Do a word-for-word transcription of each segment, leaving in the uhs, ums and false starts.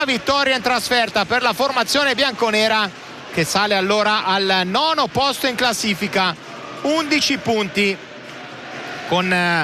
vittoria in trasferta per la formazione bianconera, che sale allora al nono posto in classifica, undici punti, con eh,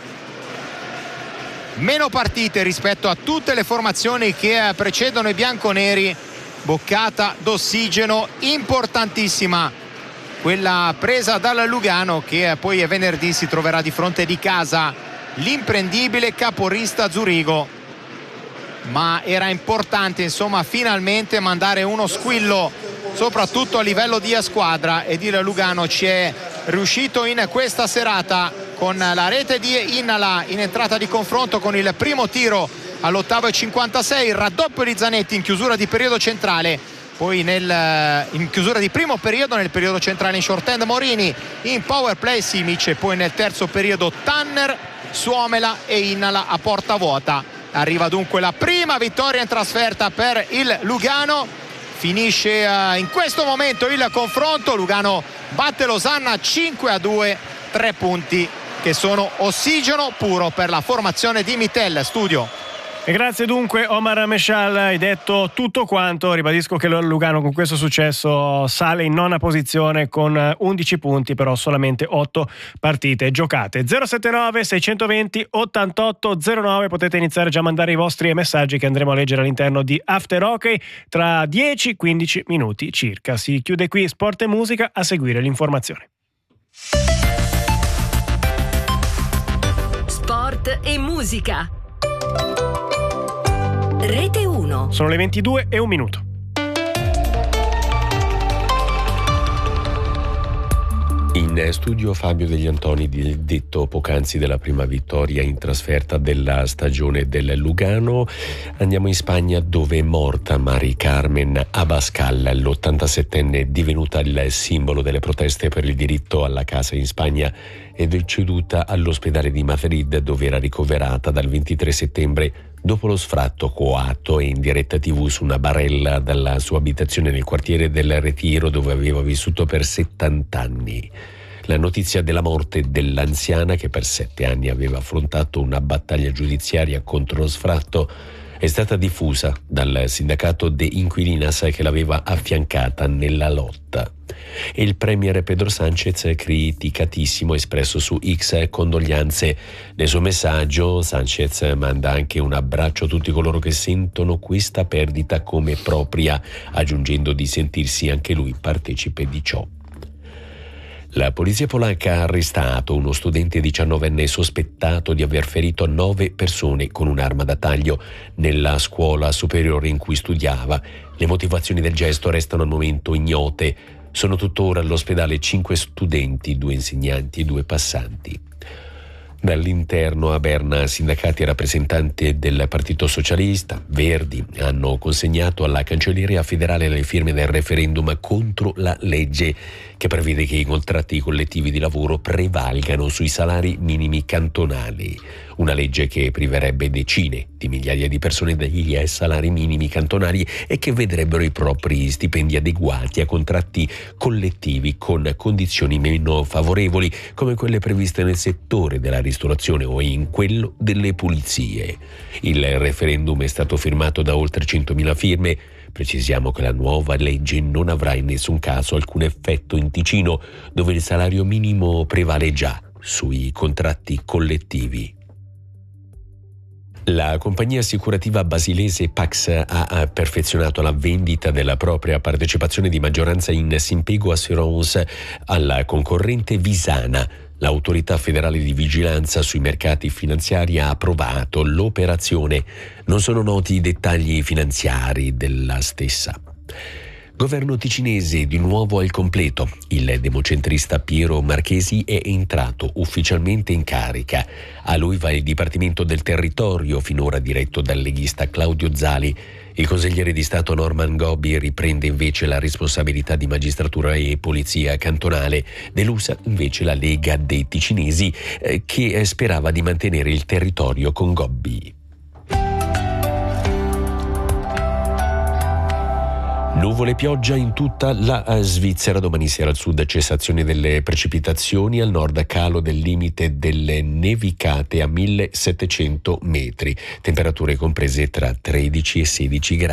meno partite rispetto a tutte le formazioni che eh, precedono i bianconeri. Boccata d'ossigeno importantissima quella presa dal Lugano, che eh, poi venerdì si troverà di fronte di casa l'imprendibile caporista Zurigo. Ma era importante insomma finalmente mandare uno squillo soprattutto a livello di squadra, ed il Lugano ci è riuscito in questa serata con la rete di Innala in entrata di confronto, con il primo tiro all'ottavo e cinquantasei, il raddoppio di Zanetti in chiusura di periodo centrale, poi nel, in chiusura di primo periodo, nel periodo centrale in short hand Morini, in power play Simic, e poi nel terzo periodo Tanner, Suomela e Innala a porta vuota. Arriva dunque la prima vittoria in trasferta per il Lugano. Finisce uh, in questo momento il confronto. Lugano batte Losanna cinque a due, tre punti che sono ossigeno puro per la formazione di Mittel. Studio. E grazie dunque Omar Meshal, hai detto tutto quanto. Ribadisco che Lugano con questo successo sale in nona posizione con undici punti, però solamente otto partite giocate. zero sette nove sei due zero ottantotto zero nove, potete iniziare già a mandare i vostri messaggi che andremo a leggere all'interno di After Hockey tra dieci quindici minuti circa. Si chiude qui Sport e Musica, a seguire l'informazione. Sport e Musica. Rete uno. Sono le ventidue e un minuto. In studio Fabio Degli Antoni, detto poc'anzi della prima vittoria in trasferta della stagione del Lugano. Andiamo in Spagna, dove è morta Mari Carmen Abascal, l'ottantasettenne divenuta il simbolo delle proteste per il diritto alla casa in Spagna, è deceduta all'ospedale di Madrid, dove era ricoverata dal ventitré settembre dopo lo sfratto coatto e in diretta tivù su una barella dalla sua abitazione nel quartiere del Retiro, dove aveva vissuto per settanta anni. La notizia della morte dell'anziana, che per sette anni aveva affrontato una battaglia giudiziaria contro lo sfratto, è stata diffusa dal sindacato De Inquilinas, che l'aveva affiancata nella lotta. E il premier Pedro Sánchez, criticatissimo, ha espresso su X condoglianze. Nel suo messaggio Sánchez manda anche un abbraccio a tutti coloro che sentono questa perdita come propria, aggiungendo di sentirsi anche lui partecipe di ciò. La polizia polacca ha arrestato uno studente diciannovenne sospettato di aver ferito nove persone con un'arma da taglio nella scuola superiore in cui studiava. Le motivazioni del gesto restano al momento ignote. Sono tuttora all'ospedale cinque studenti, due insegnanti e due passanti. Dall'interno a Berna, sindacati e rappresentanti del Partito Socialista, Verdi, hanno consegnato alla Cancelleria federale le firme del referendum contro la legge che prevede che i contratti collettivi di lavoro prevalgano sui salari minimi cantonali. Una legge che priverebbe decine di migliaia di persone dagli salari minimi cantonali e che vedrebbero i propri stipendi adeguati a contratti collettivi con condizioni meno favorevoli, come quelle previste nel settore della ristorazione o in quello delle pulizie. Il referendum è stato firmato da oltre centomila firme. Precisiamo che la nuova legge non avrà in nessun caso alcun effetto in Ticino, dove il salario minimo prevale già sui contratti collettivi. La compagnia assicurativa basilese Pax ha perfezionato la vendita della propria partecipazione di maggioranza in Simpego Assurance alla concorrente Visana. L'autorità federale di vigilanza sui mercati finanziari ha approvato l'operazione. Non sono noti i dettagli finanziari della stessa. Governo ticinese di nuovo al completo. Il democentrista Piero Marchesi è entrato ufficialmente in carica. A lui va il Dipartimento del Territorio, finora diretto dal leghista Claudio Zali. Il consigliere di Stato Norman Gobbi riprende invece la responsabilità di magistratura e polizia cantonale. Delusa invece la Lega dei Ticinesi, eh, che sperava di mantenere il territorio con Gobbi. Nuvole e pioggia in tutta la Svizzera, domani sera al sud cessazione delle precipitazioni, al nord calo del limite delle nevicate a millesettecento metri, temperature comprese tra tredici e sedici gradi.